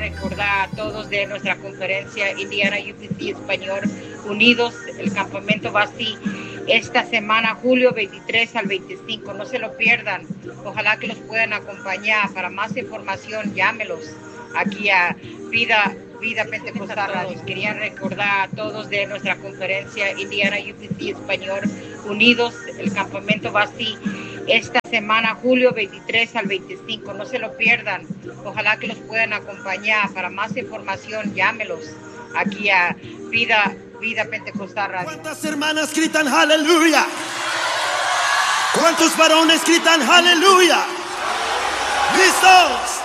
recordar a todos de nuestra conferencia Indiana UPC Español Unidos, el campamento Basti, esta semana, julio 23 al 25. No se lo pierdan. Ojalá que los puedan acompañar. Para más información, llámelos aquí a Vida Pentecostal Radio. Quería recordar a todos de nuestra conferencia Indiana UPC Español Unidos, el campamento Basti, esta semana, julio 23 al 25. No se lo pierdan. Ojalá que los puedan acompañar. Para más información, llámelos aquí a Vida Pentecostal Radio. ¿Cuántas hermanas gritan aleluya? ¿Cuántos varones gritan aleluya? ¿Listos?